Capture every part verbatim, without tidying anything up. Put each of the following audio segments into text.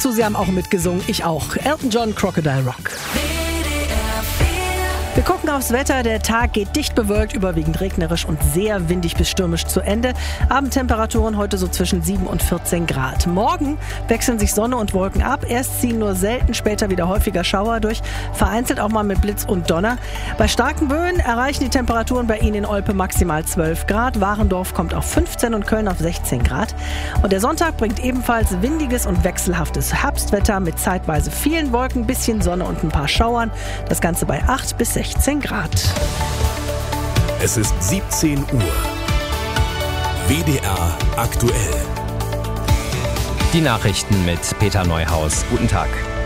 Sie haben auch mitgesungen, ich auch. Elton John, Crocodile Rock. Wir gucken aufs Wetter. Der Tag geht dicht bewölkt, überwiegend regnerisch und sehr windig bis stürmisch zu Ende. Abendtemperaturen heute so zwischen sieben und vierzehn Grad. Morgen wechseln sich Sonne und Wolken ab. Erst ziehen nur selten, später wieder häufiger Schauer durch. Vereinzelt auch mal mit Blitz und Donner. Bei starken Böen erreichen die Temperaturen bei Ihnen in Olpe maximal zwölf Grad. Warendorf kommt auf fünfzehn und Köln auf sechzehn Grad. Und der Sonntag bringt ebenfalls windiges und wechselhaftes Herbstwetter mit zeitweise vielen Wolken, bisschen Sonne und ein paar Schauern. Das Ganze bei acht bis sechzehn Grad. Es ist siebzehn Uhr. W D R aktuell. Die Nachrichten mit Peter Neuhaus. Guten Tag.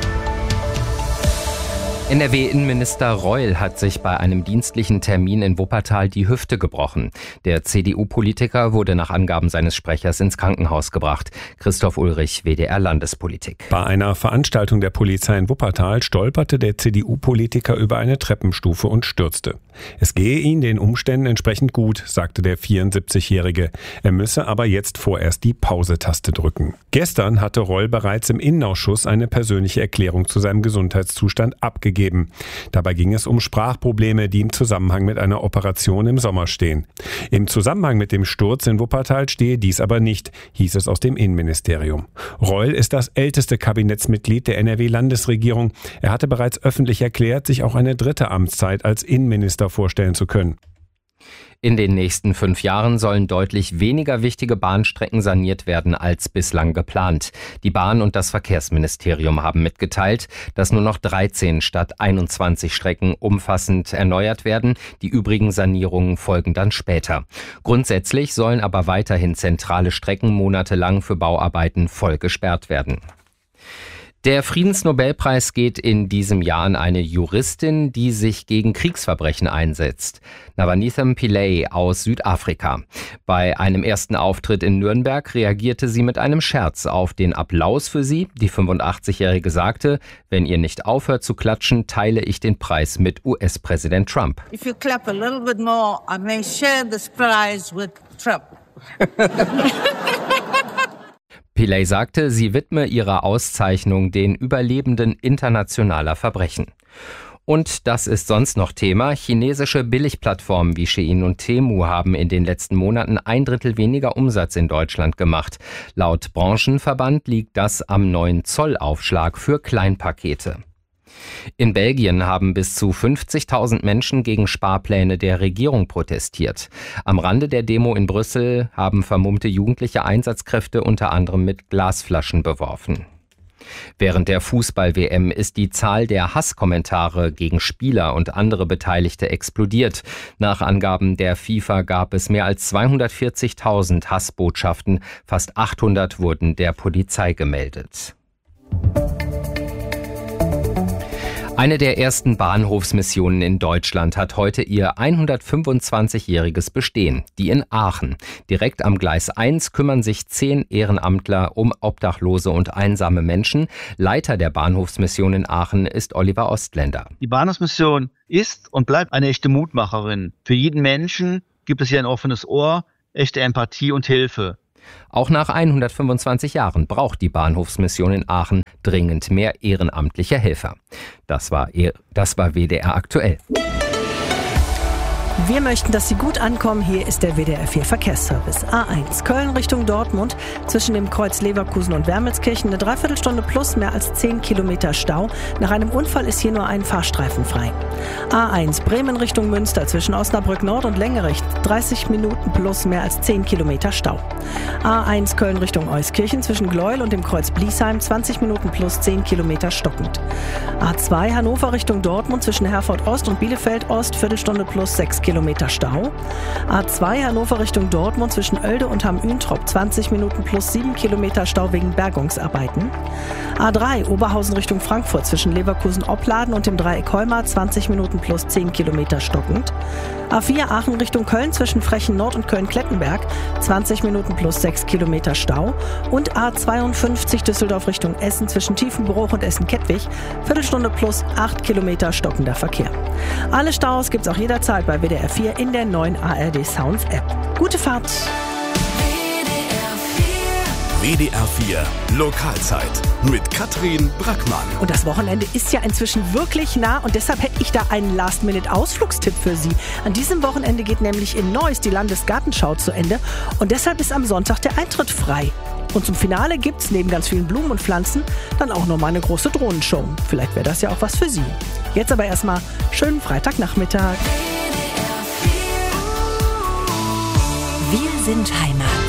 N R W-Innenminister Reul hat sich bei einem dienstlichen Termin in Wuppertal die Hüfte gebrochen. Der C D U-Politiker wurde nach Angaben seines Sprechers ins Krankenhaus gebracht. Christoph Ulrich, W D R Landespolitik. Bei einer Veranstaltung der Polizei in Wuppertal stolperte der C D U-Politiker über eine Treppenstufe und stürzte. Es gehe ihm den Umständen entsprechend gut, sagte der vierundsiebzigjährige. Er müsse aber jetzt vorerst die Pause-Taste drücken. Gestern hatte Reul bereits im Innenausschuss eine persönliche Erklärung zu seinem Gesundheitszustand abgegeben. Dabei ging es um Sprachprobleme, die im Zusammenhang mit einer Operation im Sommer stehen. Im Zusammenhang mit dem Sturz in Wuppertal stehe dies aber nicht, hieß es aus dem Innenministerium. Reul ist das älteste Kabinettsmitglied der N R W-Landesregierung. Er hatte bereits öffentlich erklärt, sich auch eine dritte Amtszeit als Innenminister vorstellen zu können. In den nächsten fünf Jahren sollen deutlich weniger wichtige Bahnstrecken saniert werden als bislang geplant. Die Bahn und das Verkehrsministerium haben mitgeteilt, dass nur noch dreizehn statt einundzwanzig Strecken umfassend erneuert werden. Die übrigen Sanierungen folgen dann später. Grundsätzlich sollen aber weiterhin zentrale Strecken monatelang für Bauarbeiten voll gesperrt werden. Der Friedensnobelpreis geht in diesem Jahr an eine Juristin, die sich gegen Kriegsverbrechen einsetzt. Navanitha Pillay aus Südafrika. Bei einem ersten Auftritt in Nürnberg reagierte sie mit einem Scherz auf den Applaus für sie. Die fünfundachtzigjährige sagte, wenn ihr nicht aufhört zu klatschen, teile ich den Preis mit U S-Präsident Trump. If you clap a little bit more, I may share this prize with Trump. Pillay sagte, sie widme ihre Auszeichnung den Überlebenden internationaler Verbrechen. Und das ist sonst noch Thema. Chinesische Billigplattformen wie Shein und Temu haben in den letzten Monaten ein Drittel weniger Umsatz in Deutschland gemacht. Laut Branchenverband liegt das am neuen Zollaufschlag für Kleinpakete. In Belgien haben bis zu fünfzigtausend Menschen gegen Sparpläne der Regierung protestiert. Am Rande der Demo in Brüssel haben vermummte Jugendliche Einsatzkräfte unter anderem mit Glasflaschen beworfen. Während der Fußball-W M ist die Zahl der Hasskommentare gegen Spieler und andere Beteiligte explodiert. Nach Angaben der FIFA gab es mehr als zweihundertvierzigtausend Hassbotschaften, fast achthundert wurden der Polizei gemeldet. Eine der ersten Bahnhofsmissionen in Deutschland hat heute ihr hundertfünfundzwanzigjähriges Bestehen, die in Aachen. Direkt am Gleis eins kümmern sich zehn Ehrenamtler um obdachlose und einsame Menschen. Leiter der Bahnhofsmission in Aachen ist Oliver Ostländer. Die Bahnhofsmission ist und bleibt eine echte Mutmacherin. Für jeden Menschen gibt es hier ein offenes Ohr, echte Empathie und Hilfe. Auch nach hundertfünfundzwanzig Jahren braucht die Bahnhofsmission in Aachen dringend mehr ehrenamtliche Helfer. Das war, das war W D R aktuell. Wir möchten, dass Sie gut ankommen. Hier ist der W D R vier Verkehrsservice. A eins Köln Richtung Dortmund zwischen dem Kreuz Leverkusen und Wermelskirchen eine Dreiviertelstunde plus mehr als zehn Kilometer Stau. Nach einem Unfall ist hier nur ein Fahrstreifen frei. A eins Bremen Richtung Münster zwischen Osnabrück Nord und Längerich dreißig Minuten plus mehr als zehn Kilometer Stau. A eins Köln Richtung Euskirchen zwischen Gleuel und dem Kreuz Bliesheim zwanzig Minuten plus zehn Kilometer stockend. A zwei Hannover Richtung Dortmund zwischen Herford Ost und Bielefeld Ost Viertelstunde plus sechs Kilometer Stau. A zwei Hannover Richtung Dortmund zwischen Oelde und Hamm-Üntrop zwanzig Minuten plus sieben Kilometer Stau wegen Bergungsarbeiten. A drei Oberhausen Richtung Frankfurt zwischen Leverkusen-Opladen und dem Dreieck Heumar zwanzig Minuten plus zehn Kilometer stockend. A vier Aachen Richtung Köln zwischen Frechen Nord und Köln-Klettenberg zwanzig Minuten plus sechs Kilometer Stau. Und A zweiundfünfzig Düsseldorf Richtung Essen zwischen Tiefenbruch und Essen-Kettwig Viertelstunde plus acht Kilometer stockender Verkehr. Alle Staus gibt's auch jederzeit bei W D R vier in der neuen A R D Sounds App. Gute Fahrt! W D R vier Lokalzeit mit Katrin Brackmann. Und das Wochenende ist ja inzwischen wirklich nah und deshalb hätte ich da einen Last-Minute-Ausflugstipp für Sie. An diesem Wochenende geht nämlich in Neuss die Landesgartenschau zu Ende und deshalb ist am Sonntag der Eintritt frei. Und zum Finale gibt's neben ganz vielen Blumen und Pflanzen dann auch noch mal eine große Drohnenshow. Vielleicht wäre das ja auch was für Sie. Jetzt aber erstmal schönen Freitagnachmittag. Wir sind Heimat.